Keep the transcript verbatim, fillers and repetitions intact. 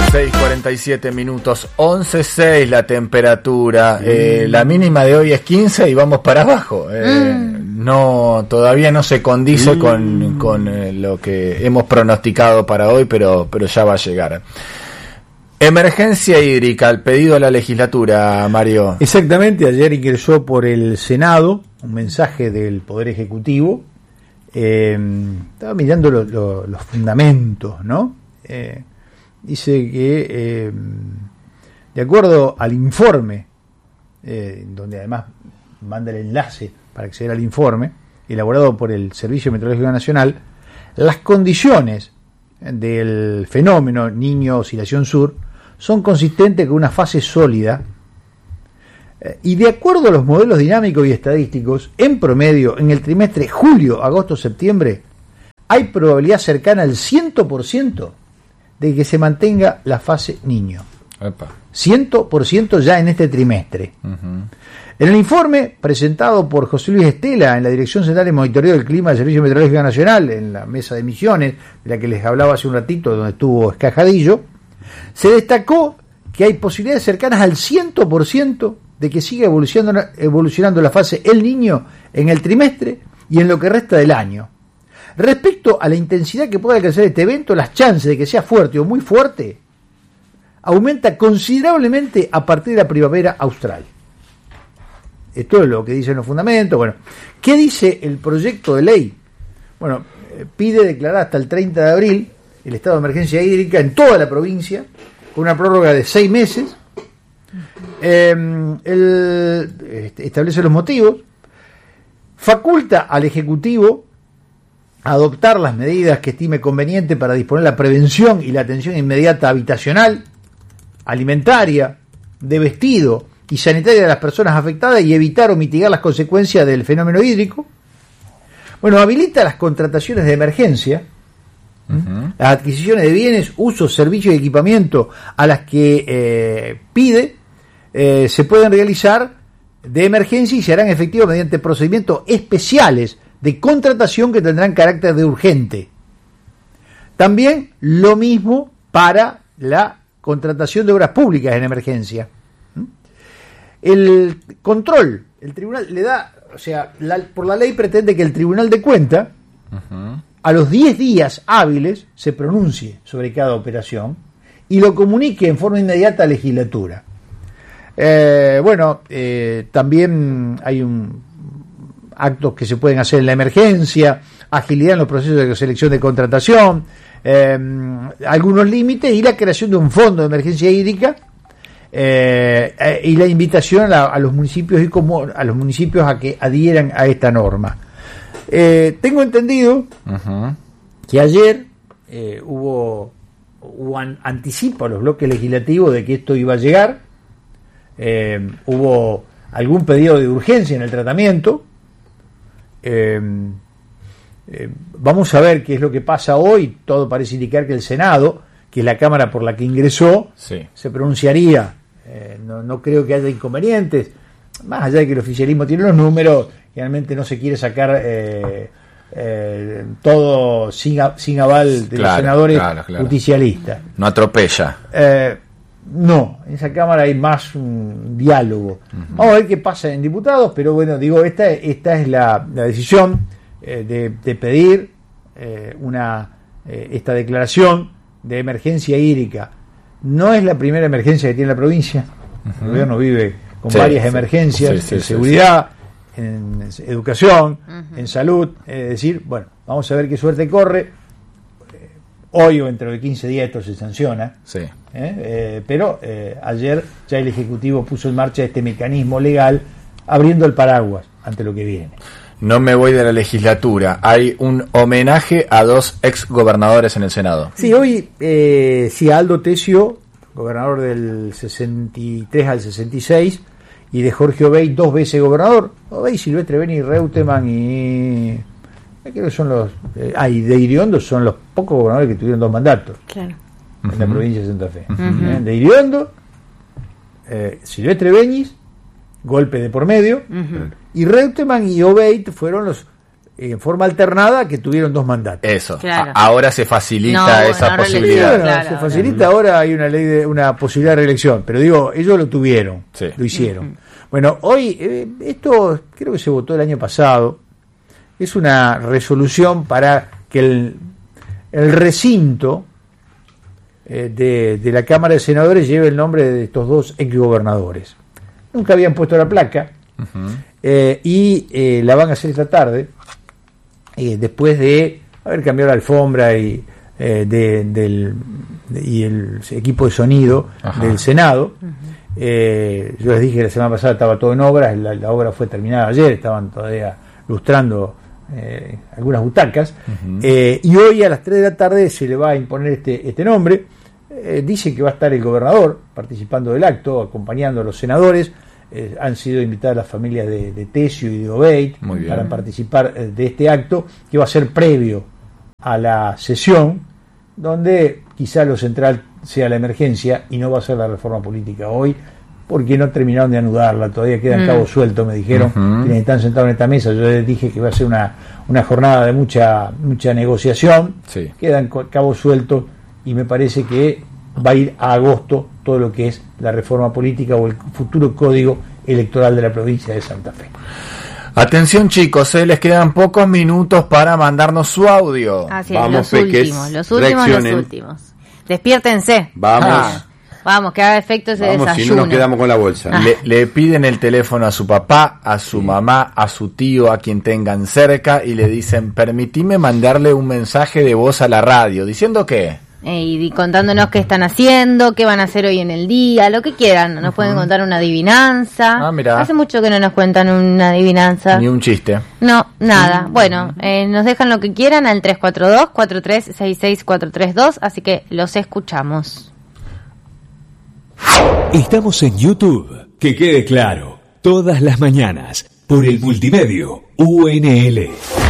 seis cuarenta y siete minutos, once seis la temperatura, eh, la mínima de hoy es quince y vamos para abajo. Eh, mm. No, todavía no se condice mm. con, con eh, lo que hemos pronosticado para hoy, pero, pero ya va a llegar. Emergencia hídrica, el pedido a la legislatura, Mario. Exactamente, ayer ingresó por el Senado un mensaje del Poder Ejecutivo. Eh, estaba mirando lo, lo, los fundamentos, ¿no? Eh, dice que eh, de acuerdo al informe, eh, donde además manda el enlace para acceder al informe, elaborado por el Servicio Meteorológico Nacional, las condiciones del fenómeno Niño Oscilación Sur son consistentes con una fase sólida eh, y de acuerdo a los modelos dinámicos y estadísticos, en promedio, en el trimestre julio, agosto, septiembre, hay probabilidad cercana al cien por ciento de que se mantenga la fase niño. Epa. cien por ciento ya en este trimestre. Uh-huh. En el informe presentado por José Luis Estela en la Dirección Central de Monitoreo del Clima del Servicio Meteorológico Nacional, en la mesa de emisiones, de la que les hablaba hace un ratito, donde estuvo Escajadillo, se destacó que hay posibilidades cercanas al cien por ciento de que siga evolucionando, evolucionando la fase El Niño en el trimestre y en lo que resta del año. Respecto a la intensidad que pueda alcanzar este evento, las chances de que sea fuerte o muy fuerte aumenta considerablemente a partir de la primavera austral. Esto es lo que dicen los fundamentos. Bueno, ¿qué dice el proyecto de ley? Bueno, eh, pide declarar hasta el treinta de abril el estado de emergencia hídrica en toda la provincia, con una prórroga de seis meses. Eh, el, establece los motivos, faculta al Ejecutivo a adoptar las medidas que estime conveniente para disponer la prevención y la atención inmediata habitacional, alimentaria, de vestido y sanitaria de las personas afectadas y evitar o mitigar las consecuencias del fenómeno hídrico. Bueno, habilita las contrataciones de emergencia, uh-huh. las adquisiciones de bienes, usos, servicios y equipamiento a las que eh, pide eh, se pueden realizar de emergencia y se harán efectivos mediante procedimientos especiales de contratación que tendrán carácter de urgente. También lo mismo para la contratación de obras públicas en emergencia. El control, el tribunal le da, o sea, la, por la ley pretende que el Tribunal de Cuentas uh-huh. a los diez días hábiles se pronuncie sobre cada operación y lo comunique en forma inmediata a la legislatura. Eh, bueno, eh, también hay un actos que se pueden hacer en la emergencia, agilidad en los procesos de selección de contratación, eh, algunos límites y la creación de un fondo de emergencia hídrica. Eh, eh, y la invitación a, la, a los municipios y como a los municipios a que adhieran a esta norma. Eh, tengo entendido uh-huh. que ayer eh, hubo, hubo an, anticipo a los bloques legislativos de que esto iba a llegar. Eh, hubo algún pedido de urgencia en el tratamiento. Eh, eh, vamos a ver qué es lo que pasa hoy. Todo parece indicar que el Senado, que es la Cámara por la que ingresó, sí. se pronunciaría. Eh, no, no creo que haya inconvenientes, más allá de que el oficialismo tiene los números, realmente no se quiere sacar eh, eh, todo sin, sin aval de claro, los senadores claro, claro. justicialistas. No atropella. Eh, no, en esa Cámara hay más un diálogo. Uh-huh. Vamos a ver qué pasa en diputados, pero bueno, digo, esta, esta es la, la decisión eh, de, de pedir eh, una eh, esta declaración de emergencia hídrica. No es la primera emergencia que tiene la provincia. Uh-huh. El gobierno vive con sí, varias sí, emergencias sí, sí, en sí, seguridad, sí. en educación, uh-huh. en salud. Es decir, bueno, vamos a ver qué suerte corre. Hoy o dentro de quince días esto se sanciona. Sí. ¿eh? Eh, pero eh, ayer ya el Ejecutivo puso en marcha este mecanismo legal abriendo el paraguas ante lo que viene. No me voy de la legislatura. Hay un homenaje a dos ex gobernadores en el Senado. Sí, hoy eh, sí, Aldo Tesio, gobernador del sesenta y tres al sesenta y seis, y de Jorge Obey, dos veces gobernador. Obey, Silvestre Beni, Reutemann y... creo que son los... Eh, ah, y de Iriondo son los pocos gobernadores que tuvieron dos mandatos. Claro. En uh-huh. la provincia de Santa Fe. Uh-huh. ¿Eh? De Iriondo, eh, Silvestre Beñis, golpe de por medio, uh-huh. y Reutemann y Obey fueron los en forma alternada que tuvieron dos mandatos. Eso. Claro. A- ahora se facilita No, esa no, posibilidad. Bueno, Claro, se ahora. facilita, ahora hay una ley de una posibilidad de reelección, pero digo, ellos lo tuvieron, Sí. lo hicieron. Bueno, hoy, eh, esto creo que se votó el año pasado, es una resolución para que el, el recinto eh, de, de la Cámara de Senadores lleve el nombre de estos dos exgobernadores. Nunca habían puesto la placa, Ujú. eh, y eh, la van a hacer esta tarde, eh, después de haber cambiado la alfombra y, eh, de, del, de- y el equipo de sonido Ajá. del Senado. Eh, yo les dije que la semana pasada estaba todo en obras, la, la obra fue terminada ayer, estaban todavía lustrando eh, algunas butacas, Ujú. eh, y hoy a las tres de la tarde se le va a imponer este, este nombre. Eh, dice que va a estar el gobernador participando del acto, acompañando a los senadores. Eh, han sido invitadas las familias de, de Tesio y de Obeid Muy bien. para participar eh, de este acto, que va a ser previo a la sesión, donde quizá lo central sea la emergencia y no va a ser la reforma política hoy, porque no terminaron de anudarla, todavía quedan Mm. cabos sueltos, me dijeron, Ujú. quienes están sentados en esta mesa. Yo les dije que va a ser una, una jornada de mucha, mucha negociación, Sí. quedan co- cabos sueltos, y me parece que va a ir a agosto todo lo que es la reforma política o el futuro código electoral de la provincia de Santa Fe. Atención chicos, eh, les quedan pocos minutos para mandarnos su audio. Así es, Vamos, los peques, últimos, los últimos, reaccionen. los últimos. Despiértense. Vamos, Ah. Vamos, que haga efecto ese vamos, si desayuno. no nos quedamos con la bolsa. Le, le piden el teléfono a su papá, a su mamá, a su tío, a quien tengan cerca, y le dicen, permitime mandarle un mensaje de voz a la radio, diciendo que... Eh, y contándonos qué están haciendo, qué van a hacer hoy en el día, lo que quieran. Nos pueden contar una adivinanza. Ah, mirá. Hace mucho que no nos cuentan una adivinanza. Ni un chiste. No, nada. Bueno, eh, nos dejan lo que quieran al tres cuatro dos, cuatro tres seis seis, cuatro tres dos, así que los escuchamos. Estamos en YouTube, que quede claro, todas las mañanas, por el multimedio U N L.